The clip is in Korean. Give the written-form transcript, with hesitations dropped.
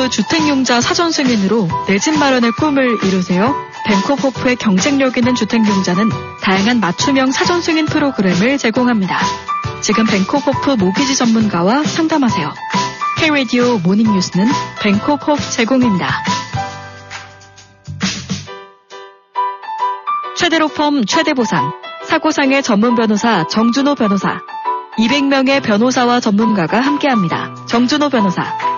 뱅콕호프 주택융자 사전승인으로 내 집 마련의 꿈을 이루세요. 뱅콕호프의 경쟁력 있는 주택융자는 다양한 맞춤형 사전승인 프로그램을 제공합니다. 지금 뱅콕호프 모기지 전문가와 상담하세요. K-라디오 모닝뉴스는 뱅콕호프 제공입니다. 최대로 펌 최대보상, 사고상의 전문 변호사 정준호 변호사, 200명의 변호사와 전문가가 함께합니다. 정준호 변호사.